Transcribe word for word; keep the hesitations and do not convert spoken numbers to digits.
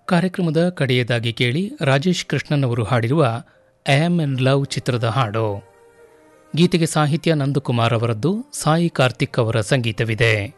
ಕಾರ್ಯಕ್ರಮದ ಕಡೆಯದಾಗಿ ಕೇಳಿ ರಾಜೇಶ್ ಕೃಷ್ಣನ್ ಅವರು ಹಾಡಿರುವ ಆಮ್ ಇನ್ ಲವ್ ಚಿತ್ರದ ಹಾಡು. ಗೀತೆಗೆ ಸಾಹಿತ್ಯ ನಂದಕುಮಾರ್ ಅವರದ್ದು, ಸಾಯಿ ಕಾರ್ತಿಕ್ ಅವರ ಸಂಗೀತವಿದೆ.